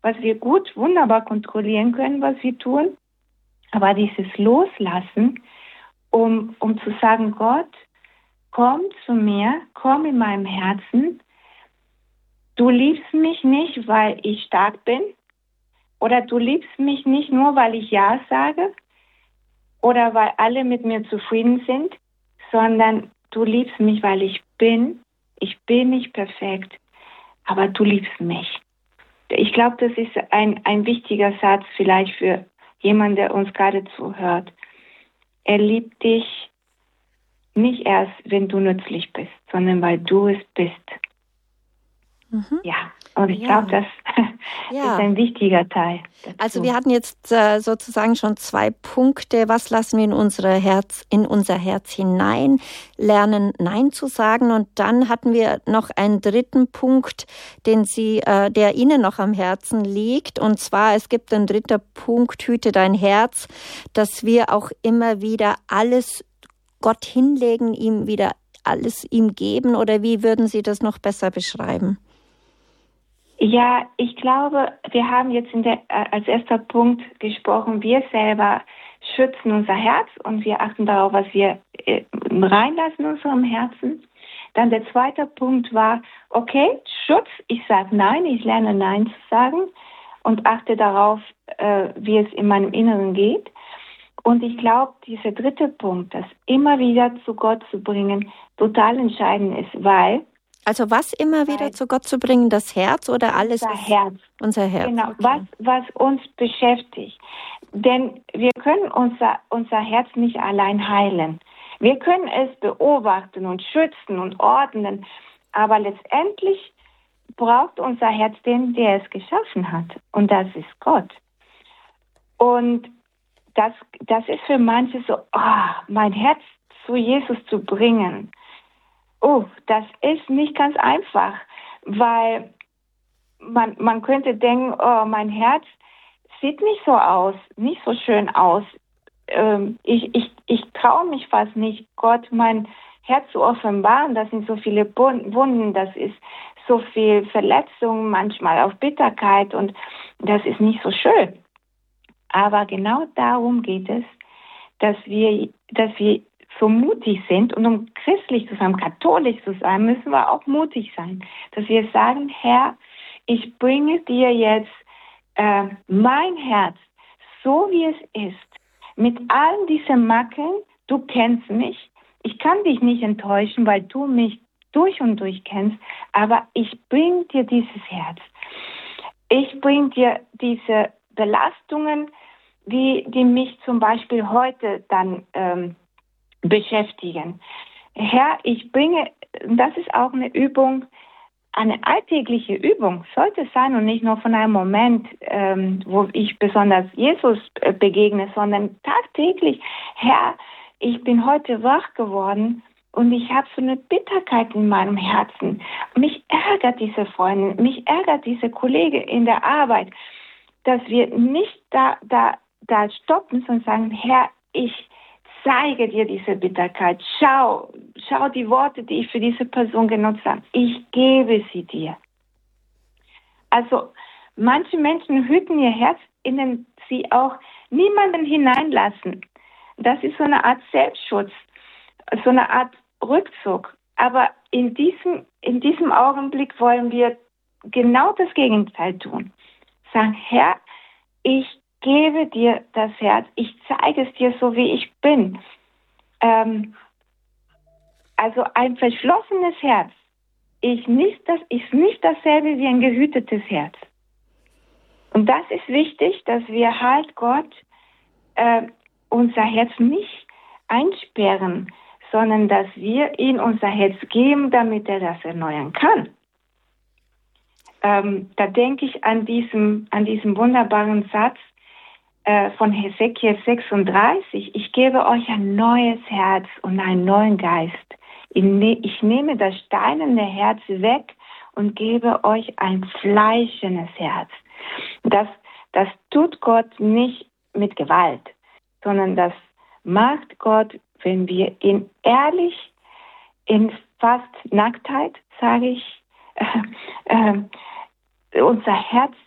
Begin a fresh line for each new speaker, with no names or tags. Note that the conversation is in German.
was wir gut, wunderbar kontrollieren können, was wir tun. Aber dieses Loslassen, um zu sagen, Gott, komm zu mir, komm in meinem Herzen. Du liebst mich nicht, weil ich stark bin. Oder du liebst mich nicht nur, weil ich Ja sage. Oder weil alle mit mir zufrieden sind. Sondern du liebst mich, weil ich bin. Ich bin nicht perfekt. Aber du liebst mich. Ich glaube, das ist ein wichtiger Satz vielleicht für jemanden, der uns gerade zuhört. Er liebt dich nicht erst, wenn du nützlich bist, sondern weil du es bist. Mhm. Ja, und ich glaube, das ist ein wichtiger Teil dazu.
Also wir hatten jetzt sozusagen schon 2 Punkte. Was lassen wir in unser Herz hinein? Lernen, Nein zu sagen. Und dann hatten wir noch einen 3. Punkt, der Ihnen noch am Herzen liegt. Und zwar, es gibt einen 3. Punkt, hüte dein Herz, dass wir auch immer wieder alles Gott hinlegen, ihm wieder alles ihm geben. Oder wie würden Sie das noch besser beschreiben?
Ja, ich glaube, wir haben jetzt als erster Punkt gesprochen, wir selber schützen unser Herz und wir achten darauf, was wir reinlassen in unserem Herzen. Dann der 2. Punkt war, okay, Schutz, ich sage Nein, ich lerne Nein zu sagen und achte darauf, wie es in meinem Inneren geht. Und ich glaube, dieser 3. Punkt, das immer wieder zu Gott zu bringen, total entscheidend ist, weil...
Also was immer wieder zu Gott zu bringen, das Herz oder alles?
Unser Herz.
Unser Herz.
Genau,
okay.
was uns beschäftigt. Denn wir können unser Herz nicht allein heilen. Wir können es beobachten und schützen und ordnen, aber letztendlich braucht unser Herz den, der es geschaffen hat. Und das ist Gott. Und das ist für manche so, mein Herz zu Jesus zu bringen. Das ist nicht ganz einfach, weil man könnte denken, mein Herz sieht nicht so aus, nicht so schön aus. Ich traue mich fast nicht, Gott mein Herz zu offenbaren. Das sind so viele Wunden, das ist so viel Verletzung, manchmal auch Bitterkeit und das ist nicht so schön. Aber genau darum geht es, dass wir so mutig sind und um christlich zu sein, katholisch zu sein, müssen wir auch mutig sein. Dass wir sagen, Herr, ich bringe dir jetzt mein Herz, so wie es ist, mit all diesen Makeln. Du kennst mich. Ich kann dich nicht enttäuschen, weil du mich durch und durch kennst, aber ich bringe dir dieses Herz. Ich bringe dir diese Belastungen, die mich zum Beispiel heute dann beschäftigen. Herr, ich bringe, das ist auch eine Übung, eine alltägliche Übung, sollte es sein und nicht nur von einem Moment, wo ich besonders Jesus begegne, sondern tagtäglich. Herr, ich bin heute wach geworden und ich habe so eine Bitterkeit in meinem Herzen. Mich ärgert diese Freundin, mich ärgert diese Kollege in der Arbeit, dass wir nicht da stoppen, sondern sagen, Herr, ich zeige dir diese Bitterkeit. Schau die Worte, die ich für diese Person genutzt habe. Ich gebe sie dir. Also manche Menschen hüten ihr Herz, indem sie auch niemanden hineinlassen. Das ist so eine Art Selbstschutz, so eine Art Rückzug. Aber in diesem Augenblick wollen wir genau das Gegenteil tun. Sagen, Herr, ich gebe dir das Herz, ich zeige es dir so, wie ich bin. Also ein verschlossenes Herz ist nicht dasselbe wie ein gehütetes Herz. Und das ist wichtig, dass wir halt Gott unser Herz nicht einsperren, sondern dass wir ihm unser Herz geben, damit er das erneuern kann. Da denke ich an diesem wunderbaren Satz von Hesekiel 36. Ich gebe euch ein neues Herz und einen neuen Geist. Ich nehme das steinerne Herz weg und gebe euch ein fleischendes Herz. Das tut Gott nicht mit Gewalt, sondern das macht Gott, wenn wir ihn ehrlich, in fast Nacktheit, sage ich, unser Herz